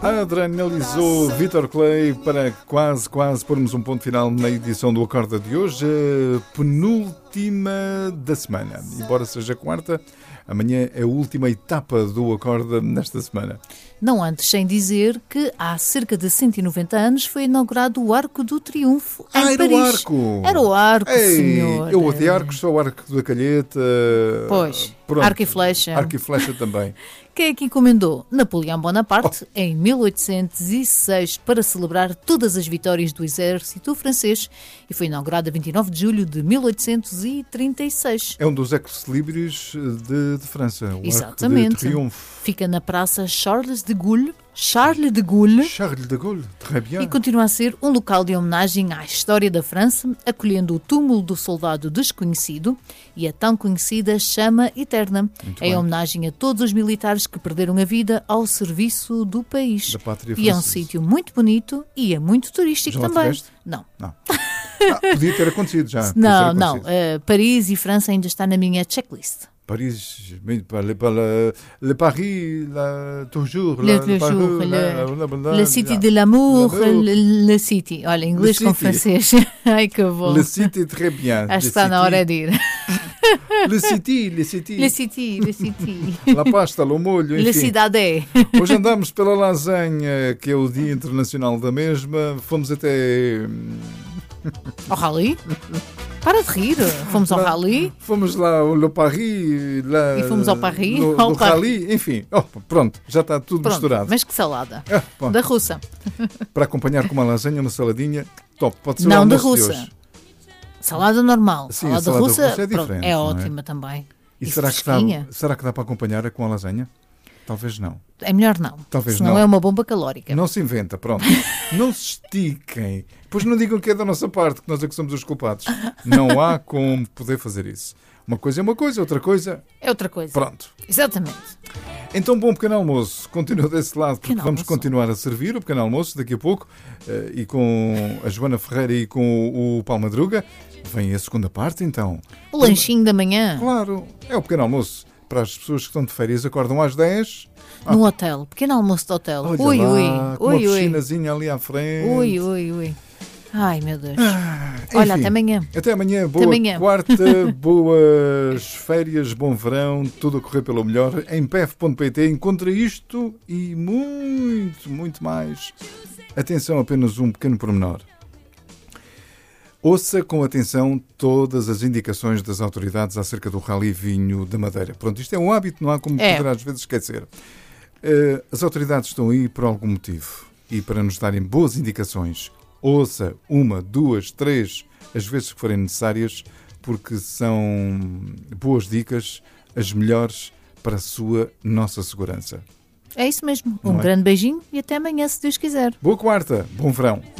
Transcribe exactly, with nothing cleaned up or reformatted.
Adrenalizou Vítor Clay para quase, quase pormos um ponto final na edição do Acorda de hoje, a penúltima da semana. Embora seja quarta, amanhã é a última etapa do Acorda nesta semana. Não antes sem dizer que há cerca de cento e noventa anos foi inaugurado o Arco do Triunfo em ah, era Paris. o Arco! Era o Arco, Ei, senhor. Eu odeio arcos, só o Arco da Calheta. Pois, Pronto. arco e flecha. Arco e flecha também. Quem é que encomendou? Napoleão Bonaparte, oh. em mil oitocentos e seis, para celebrar todas as vitórias do exército francês, e foi inaugurado a vinte e nove de julho de mil oitocentos e trinta e seis. É um dos ex-libris de, de França, o Exatamente. Arco de Triunfo. Fica na Praça Charles de Gaulle, Charles de Gaulle, Charles de Gaulle, très bien. E continua a ser um local de homenagem à história da França, acolhendo o túmulo do soldado desconhecido e a tão conhecida Chama Eterna, Muito em bem. homenagem a todos os militares que perderam a vida ao serviço do país. Da pátria e é um sítio muito bonito e é muito turístico já também. Não. Não. Ah, podia ter acontecido já. Não, ter não. Uh, Paris e França ainda está na minha checklist. Paris, le, le, le Paris, la, toujours, le, la, le, Paris, jour, la, le, la, la, la, le City de l'amour, l'amour. le, le City. Olha, inglês com francês. Ai, que bom. Le City, très bien. Acho que está na hora de ir. Le City, le City. Le City, le City. La pasta, o molho, enfim. Le Cidadé. Hoje andamos pela lasanha, que é o Dia Internacional da mesma. Fomos até... Ao rally? Para de rir. Fomos ao rally. Fomos lá ao Le Paris. Lá, e fomos ao Paris. No, ao no rally. Enfim, oh, pronto, já está tudo pronto, misturado. Mas que salada. Ah, da russa. Para acompanhar com uma lasanha, uma saladinha, top. Pode ser não o da almoço russa. de hoje. Salada normal. Sim, salada, salada russa, russa é pronto, diferente. É não ótima é? também. E, e será que, dá, será que dá para acompanhar com a lasanha? Talvez não. É melhor não. Talvez senão não. é uma bomba calórica. Não se inventa, pronto. Não se estiquem. Pois não digam que é da nossa parte, que nós é que somos os culpados. Não há como poder fazer isso. Uma coisa é uma coisa, outra coisa... É outra coisa. Pronto. Exatamente. Então, bom pequeno almoço. Continua desse lado, porque pequeno vamos almoço. continuar a servir o pequeno almoço daqui a pouco. E com a Joana Ferreira e com o Paulo Madruga. Vem a segunda parte, então. O lanchinho da manhã. Claro, é o pequeno almoço. Para as pessoas que estão de férias, acordam às dez. No ah. hotel. Pequeno almoço de hotel. Olha ui, lá, ui. Com ui, uma ui. piscinazinha ali à frente. Ui, ui, ui. Ai, meu Deus. Ah, Olha, enfim, até amanhã. Até amanhã. Boa até amanhã. quarta, boas férias, bom verão, tudo a correr pelo melhor. Em p f ponto p t encontra isto e muito, muito mais. Atenção, apenas um pequeno pormenor. Ouça com atenção todas as indicações das autoridades acerca do Rally Vinho da Madeira. Pronto, isto é um hábito, não há como é. poder às vezes esquecer. As autoridades estão aí por algum motivo e para nos darem boas indicações. Ouça uma, duas, três, as vezes que forem necessárias, porque são boas dicas, as melhores para a sua, nossa segurança. É isso mesmo. Não um é? grande beijinho e até amanhã, se Deus quiser. Boa quarta, bom verão.